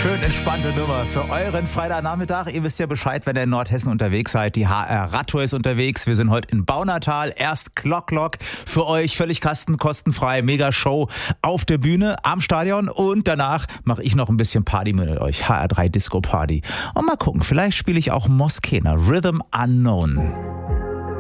Schön entspannte Nummer für euren Freitagnachmittag. Ihr wisst ja Bescheid, wenn ihr in Nordhessen unterwegs seid. Die HR Radtour ist unterwegs. Wir sind heute in Baunatal. Erst Glock für euch. Völlig kostenfrei. Mega Show auf der Bühne am Stadion. Und danach mache ich noch ein bisschen Party mit euch. HR3 Disco Party. Und mal gucken, vielleicht spiele ich auch Moskena. Rhythm Unknown.